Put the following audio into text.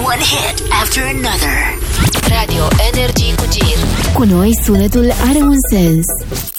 One hit after another. Radio Energy cu Gir. Cu noi sunetul are un sens.